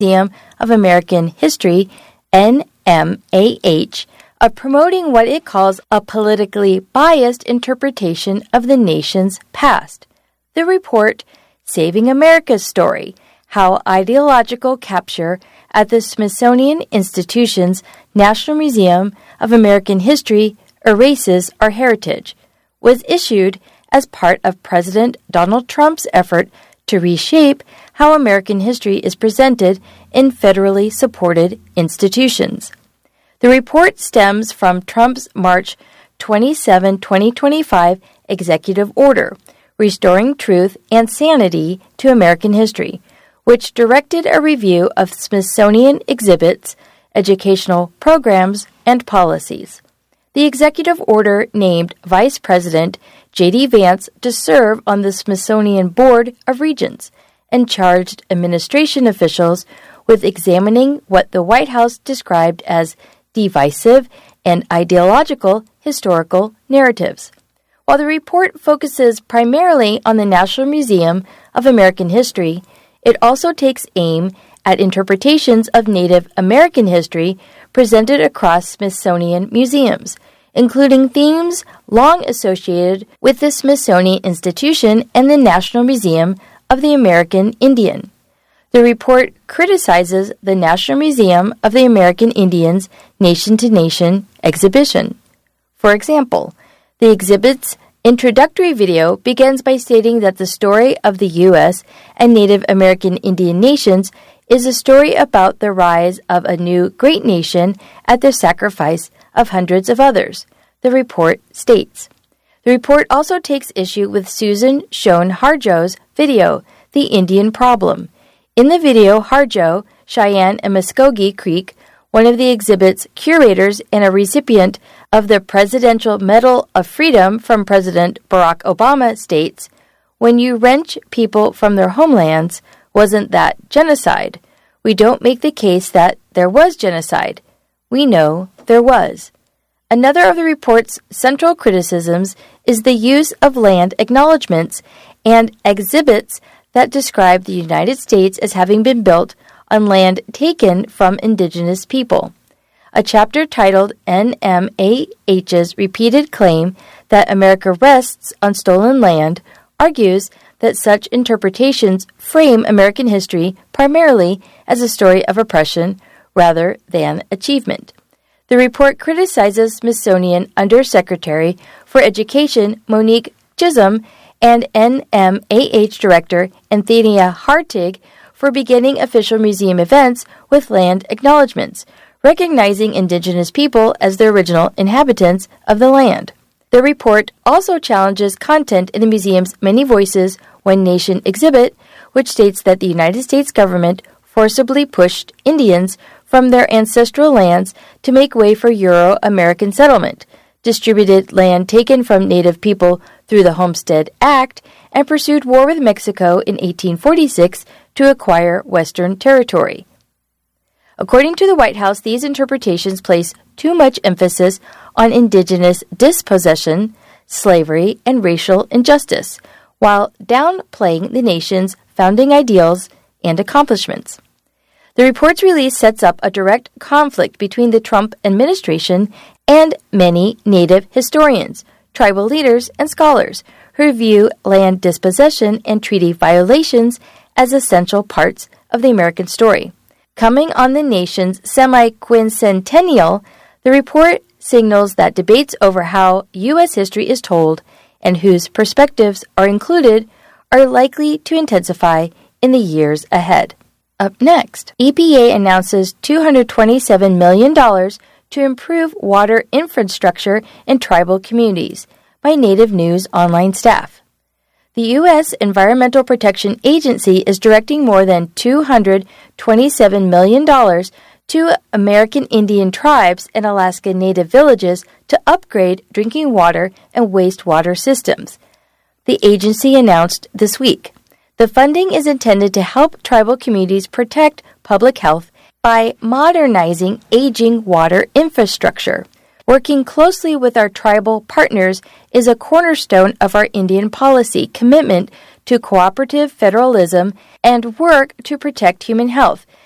Museum of American History, NMAH, of promoting what it calls a politically biased interpretation of the nation's past. The report, Saving America's Story, How Ideological Capture at the Smithsonian Institution's National Museum of American History Erases Our Heritage, was issued as part of President Donald Trump's effort to reshape how American history is presented in federally supported institutions. The report stems from Trump's March 27, 2025 executive order, Restoring Truth and Sanity to American History, which directed a review of Smithsonian exhibits, educational programs, and policies. The executive order named Vice President J.D. Vance to serve on the Smithsonian Board of Regents and charged administration officials with examining what the White House described as divisive and ideological historical narratives. While the report focuses primarily on the National Museum of American History, it also takes aim at interpretations of Native American history presented across Smithsonian museums, including themes long associated with the Smithsonian Institution and the National Museum of the American Indian. The report criticizes the National Museum of the American Indians Nation-to-Nation exhibition. For example, the exhibit's introductory video begins by stating that the story of the U.S. and Native American Indian nations is a story about the rise of a new great nation at the sacrifice of hundreds of others, the report states. The report also takes issue with Susan Schoen Harjo's video, The Indian Problem. In the video, Harjo, Cheyenne and Muskogee Creek, one of the exhibit's curators and a recipient of the Presidential Medal of Freedom from President Barack Obama, states, "When you wrench people from their homelands, wasn't that genocide? We don't make the case that there was genocide. We know there was." Another of the report's central criticisms is the use of land acknowledgments and exhibits that describe the United States as having been built on land taken from indigenous people. A chapter titled NMAH's Repeated Claim that America Rests on Stolen Land argues that such interpretations frame American history primarily as a story of oppression rather than achievement. The report criticizes Smithsonian Undersecretary for Education Monique Chisholm and NMAH Director Anthea Hartig for beginning official museum events with land acknowledgments, recognizing indigenous people as the original inhabitants of the land. The report also challenges content in the museum's Many Voices, One Nation exhibit, which states that the United States government forcibly pushed Indians from their ancestral lands to make way for Euro-American settlement, distributed land taken from Native people through the Homestead Act, and pursued war with Mexico in 1846 to acquire Western territory. According to the White House, these interpretations place too much emphasis on indigenous dispossession, slavery, and racial injustice, while downplaying the nation's founding ideals and accomplishments. The report's release sets up a direct conflict between the Trump administration and many Native historians, tribal leaders, and scholars who view land dispossession and treaty violations as essential parts of the American story. Coming on the nation's semi-quincentennial, the report signals that debates over how U.S. history is told and whose perspectives are included are likely to intensify in the years ahead. Up next, EPA announces $227 million to improve water infrastructure in tribal communities by Native News online staff. The U.S. Environmental Protection Agency is directing more than $227 million to American Indian tribes and Alaska Native villages to upgrade drinking water and wastewater systems, the agency announced this week. The funding is intended to help tribal communities protect public health by modernizing aging water infrastructure. Working closely with our tribal partners is a cornerstone of our Indian policy commitment to cooperative federalism and work to protect human health,